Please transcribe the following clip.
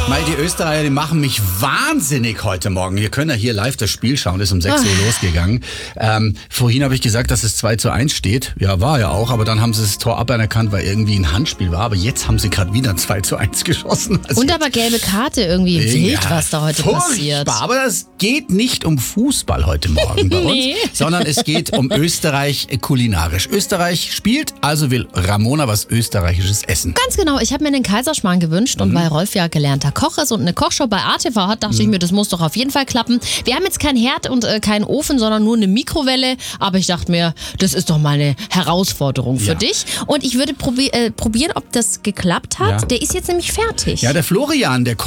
Weil die Österreicher, die machen mich wahnsinnig heute Morgen. Wir können ja hier live das Spiel schauen, ist um 6 Uhr losgegangen. Vorhin habe ich gesagt, dass es 2:1 steht. Ja, war ja auch, aber dann haben sie das Tor aberkannt, weil irgendwie ein Handspiel war. Aber jetzt haben sie gerade wieder 2:1 geschossen. Also und aber gelbe Karte irgendwie wild, was da heute passiert. Aber es geht nicht um Fußball heute Morgen bei uns, sondern es geht um Österreich kulinarisch. Österreich spielt, also will Ramona was Österreichisches essen. Ganz genau, ich habe mir einen Kaiserschmarrn gewünscht und weil Rolf ja gelernter Koch ist und eine Kochshow bei ATV hat, dachte ich mir, das muss doch auf jeden Fall klappen. Wir haben jetzt keinen Herd und keinen Ofen, sondern nur eine Mikrowelle, aber ich dachte mir, das ist doch mal eine Herausforderung für dich und ich würde probieren, ob das geklappt hat. Ja. Der ist jetzt nämlich fertig. Ja, der Florian, der